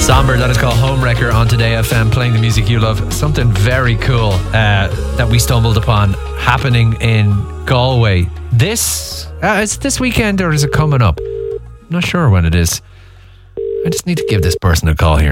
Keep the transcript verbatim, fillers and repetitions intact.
Somber, that is called Homewrecker on Today F M, playing the music you love. Something very cool uh, that we stumbled upon happening in Galway. This, uh, is it this weekend or is it coming up? I'm not sure when it is. I just need to give this person a call here.